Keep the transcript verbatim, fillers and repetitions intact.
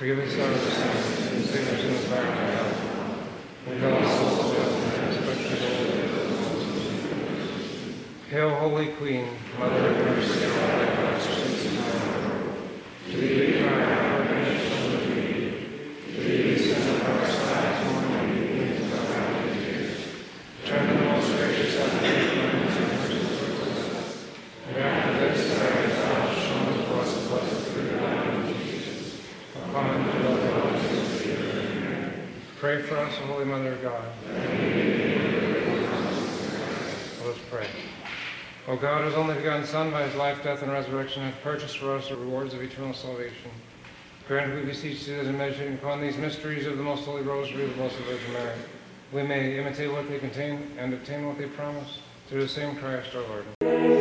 Forgive us our sins, and save us from the fire of hell. Lead all souls to heaven, especially those. Hail, Holy Queen, Mother of mercy, and all life, our sins and power. To thee we cry, our redemption of thee. To thee we send up our sighs, mourning and weeping with our holy tears. Turn to the most gracious heaven, and mercy towards us. And after this, pray as thou hast shown to us the blessed fruit of thy womb, Jesus. Upon the Lord, pray for us, O Holy Mother of God. Let us pray. O God, whose only begotten Son, by his life, death, and resurrection, hath purchased for us the rewards of eternal salvation, grant, we beseech thee, that in meditating upon these mysteries of the most holy rosary of the Blessed Virgin Mary, we may imitate what they contain and obtain what they promise, through the same Christ our Lord.